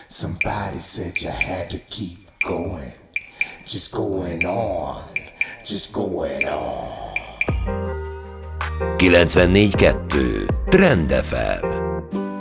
Somebody said you had to keep going. Just going on. Just going on. 94.2 Trend FM.